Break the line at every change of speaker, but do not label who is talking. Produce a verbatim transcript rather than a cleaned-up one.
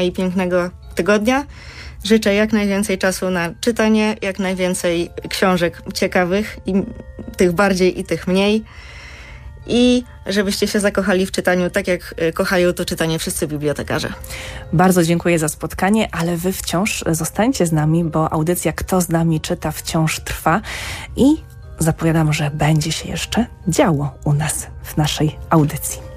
i pięknego tygodnia. Życzę jak najwięcej czasu na czytanie, jak najwięcej książek ciekawych, i tych bardziej i tych mniej. I żebyście się zakochali w czytaniu, tak jak kochają to czytanie wszyscy bibliotekarze.
Bardzo dziękuję za spotkanie, ale wy wciąż zostańcie z nami, bo audycja Kto z nami czyta wciąż trwa i zapowiadam, że będzie się jeszcze działo u nas w naszej audycji.